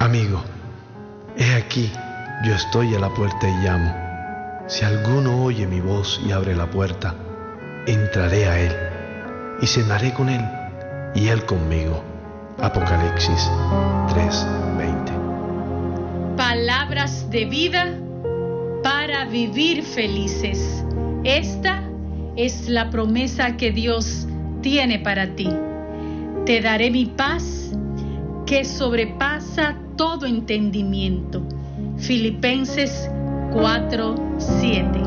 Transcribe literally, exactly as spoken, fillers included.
Amigo, he aquí, yo estoy a la puerta y llamo. Si alguno oye mi voz y abre la puerta, entraré a él y cenaré con él y él conmigo. Apocalipsis tres veinte. Palabras de vida para vivir felices. Esta es la promesa que Dios tiene para ti. Te daré mi paz que sobrepasa todo entendimiento. Filipenses cuatro siete.